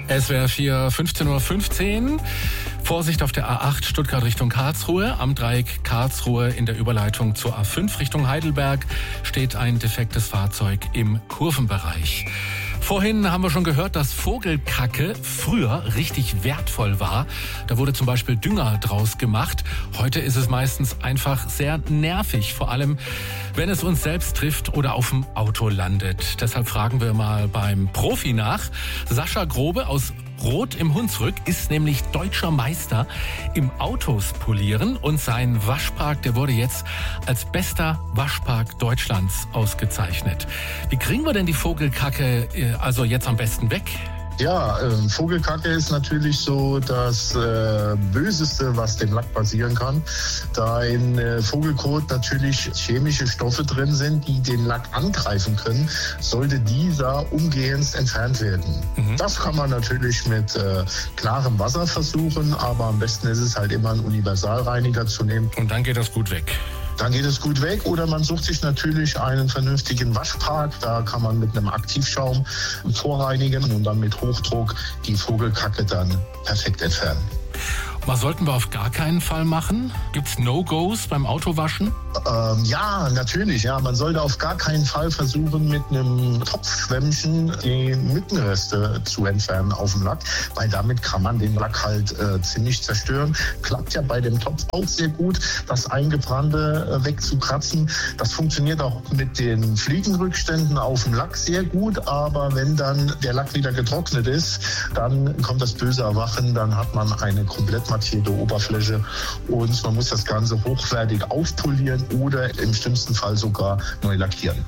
SWR 4, 15:15 Uhr. Vorsicht auf der A8 Stuttgart Richtung Karlsruhe. Am Dreieck Karlsruhe in der Überleitung zur A5 Richtung Heidelberg steht ein defektes Fahrzeug im Kurvenbereich. Vorhin haben wir schon gehört, dass Vogelkacke früher richtig wertvoll war. Da wurde zum Beispiel Dünger draus gemacht. Heute ist es meistens einfach sehr nervig, vor allem wenn es uns selbst trifft oder auf dem Auto landet. Deshalb fragen wir mal beim Profi nach. Sascha Grobe aus Roth im Hunsrück ist nämlich deutscher Meister im Autos polieren und sein Waschpark, der wurde jetzt als bester Waschpark Deutschlands ausgezeichnet. Wie kriegen wir denn die Vogelkacke also jetzt am besten weg? Ja, Vogelkacke ist natürlich so das Böseste, was dem Lack passieren kann, da in Vogelkot natürlich chemische Stoffe drin sind, die den Lack angreifen können, sollte dieser umgehend entfernt werden. Das kann man natürlich mit klarem Wasser versuchen, aber am besten ist es halt immer einen Universalreiniger zu nehmen. Und dann geht das gut weg. Dann geht es gut weg oder man sucht sich natürlich einen vernünftigen Waschpark. Da kann man mit einem Aktivschaum vorreinigen und dann mit Hochdruck die Vogelkacke dann perfekt entfernen. Was sollten wir auf gar keinen Fall machen? Gibt's No-Gos beim Autowaschen? Ja, natürlich. Ja, man sollte auf gar keinen Fall versuchen, mit einem Topfschwämmchen die Mückenreste zu entfernen auf dem Lack, weil damit kann man den Lack halt ziemlich zerstören. Klappt ja bei dem Topf auch sehr gut, das Eingebrannte wegzukratzen. Das funktioniert auch mit den Fliegenrückständen auf dem Lack sehr gut, aber wenn dann der Lack wieder getrocknet ist, dann kommt das böse Erwachen, dann hat man eine komplett markierte Oberfläche und man muss das Ganze hochwertig aufpolieren oder im schlimmsten Fall sogar neu lackieren.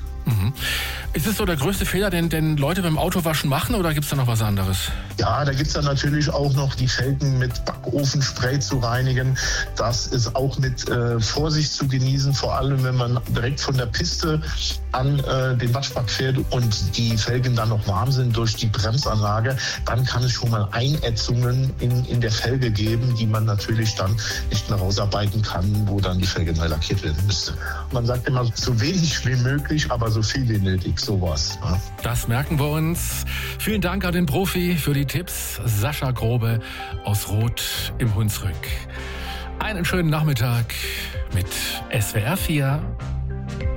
Ist es so der größte Fehler, den Leute beim Autowaschen machen, oder gibt es da noch was anderes? Ja, da gibt es dann natürlich auch noch die Felgen mit Backofenspray zu reinigen. Das ist auch mit Vorsicht zu genießen, vor allem wenn man direkt von der Piste an den Waschpark fährt und die Felgen dann noch warm sind durch die Bremsanlage. Dann kann es schon mal Einätzungen in der Felge geben, die man natürlich dann nicht mehr rausarbeiten kann, wo dann die Felge neu lackiert werden müsste. Man sagt immer, so wenig wie möglich, aber so viel wie nötig, sowas. Ja. Das merken wir uns. Vielen Dank an den Profi für die Tipps. Sascha Grobe aus Roth im Hunsrück. Einen schönen Nachmittag mit SWR 4.